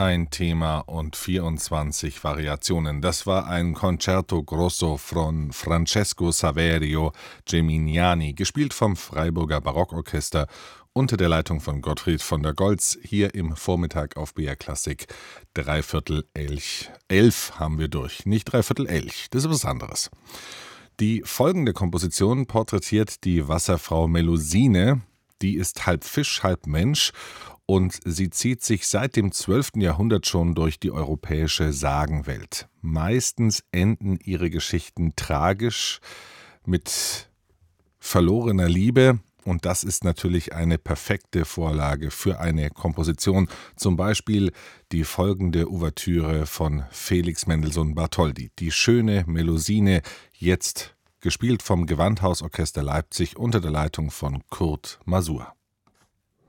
Ein Thema und 24 Variationen. Das war ein Concerto Grosso von Francesco Saverio Geminiani, gespielt vom Freiburger Barockorchester unter der Leitung von Gottfried von der Goltz, hier im Vormittag auf BR Klassik. 11 haben wir durch, nicht 11, das ist was anderes. Die folgende Komposition porträtiert die Wasserfrau Melusine. Die ist halb Fisch, halb Mensch und sie zieht sich seit dem 12. Jahrhundert schon durch die europäische Sagenwelt. Meistens enden ihre Geschichten tragisch mit verlorener Liebe. Und das ist natürlich eine perfekte Vorlage für eine Komposition. Zum Beispiel die folgende Ouvertüre von Felix Mendelssohn Bartholdy. Die schöne Melusine, jetzt gespielt vom Gewandhausorchester Leipzig unter der Leitung von Kurt Masur.